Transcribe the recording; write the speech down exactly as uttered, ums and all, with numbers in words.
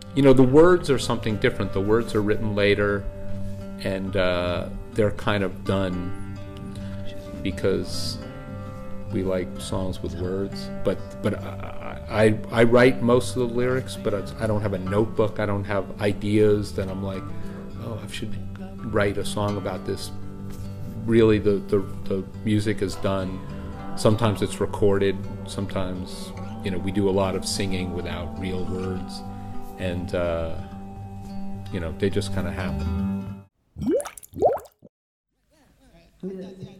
you know, the words are something different. The words are written later, and uh, they're kind of done because we like songs with words. But but I I, I write most of the lyrics, but I don't have a notebook. I don't have ideas that I'm like, oh, I should write a song about this. Really, the the, the music is done. Sometimes it's recorded. Sometimes, you know, we do a lot of singing without real words, and uh, you know, they just kind of happen.